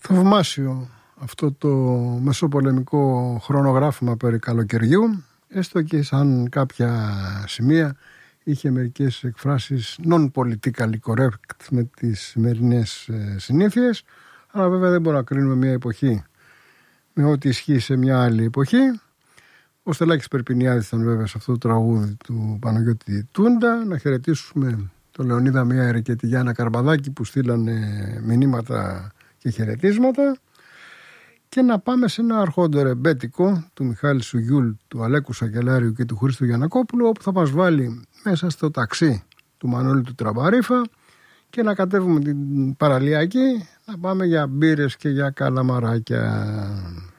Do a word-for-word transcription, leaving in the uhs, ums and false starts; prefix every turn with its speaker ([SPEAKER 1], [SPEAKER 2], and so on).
[SPEAKER 1] Θαυμάσιο αυτό το μεσοπολεμικό χρονογράφημα περί καλοκαιριού, έστω και σαν κάποια σημεία είχε μερικές εκφράσεις non-politically correct με τις σημερινές συνήθειες, αλλά βέβαια δεν μπορούμε να κρίνουμε μια εποχή με ό,τι ισχύει σε μια άλλη εποχή. Ο Στελάκης Περπινιάδης ήταν βέβαια σε αυτό το τραγούδι του Παναγιώτη Τούντα. Να χαιρετήσουμε τον Λεωνίδα Μιέρη και τη Γιάννα Καρμπαδάκη που στείλανε μηνύματα και χαιρετίσματα, και να πάμε σε ένα αρχόντο ρεμπέτικο του Μιχάλη Σουγιούλ, του Αλέκου Σακελάριου και του Χρήστου Γιαννακόπουλου, όπου θα μας βάλει μέσα στο ταξί του Μανώλη του Τραμπαρίφα και να κατέβουμε την παραλιακή, να πάμε για μπύρες και για καλαμαράκια.